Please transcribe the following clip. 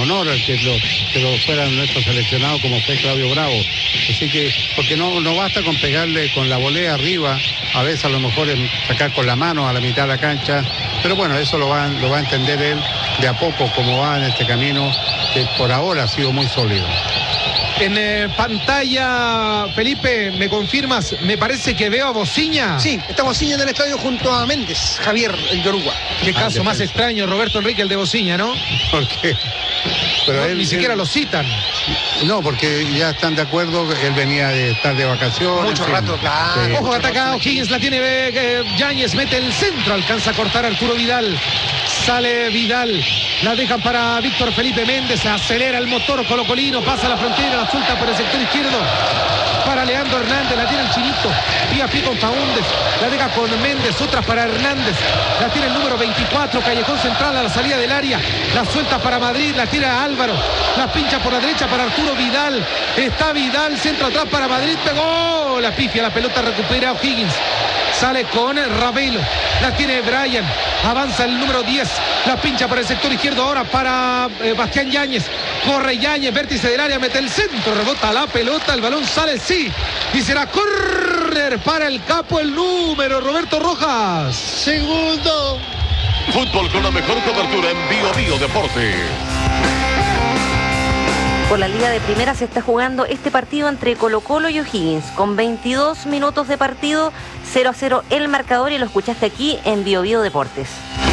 honor que lo fuera nuestro seleccionado como fue Claudio Bravo. Así que, porque no basta con pegarle con la volea arriba, a veces a lo mejor es sacar con la mano a la mitad de la cancha, pero bueno, eso lo va a entender él de a poco, como va en este camino, que por ahora ha sido muy sólido. En pantalla, Felipe, ¿me confirmas? Me parece que veo a Bociña. Sí, está Bociña en el estadio junto a Méndez, Javier, el de Uruguay. Qué caso más extraño, Roberto Enrique, el de Bociña, ¿no? ¿Por qué? Pero no, ni siquiera lo citan. No, porque ya están de acuerdo, él venía de estar de vacaciones. Mucho rato, claro. Sí. Ojo, atacado, Higgins la tiene Yáñez, mete el centro, alcanza a cortar Arturo Vidal. Sale Vidal, la dejan para Víctor Felipe Méndez, acelera el motor colocolino, pasa la frontera, la suelta por el sector izquierdo para Leandro Hernández, la tiene el Chinito, pie a pie con Faúndez, la deja con Méndez, otra para Hernández, la tiene el número 24, Callejón Central a la salida del área, la suelta para Madrid, la tira Álvaro, la pincha por la derecha para Arturo Vidal, está Vidal, centro atrás para Madrid, pegó, la pifia, la pelota recupera O'Higgins. Sale con Ravelo, la tiene Brian, avanza el número 10, la pincha para el sector izquierdo ahora para Bastián Yáñez, corre Yáñez, vértice del área, mete el centro, rebota la pelota, el balón sale, sí, y será córner para el capo, el número, Roberto Rojas. Segundo. Fútbol con la mejor cobertura en Bio Deportes. Por la Liga de Primera se está jugando este partido entre Colo-Colo y O'Higgins. Con 22 minutos de partido, 0-0 el marcador, y lo escuchaste aquí en Bio Deportes.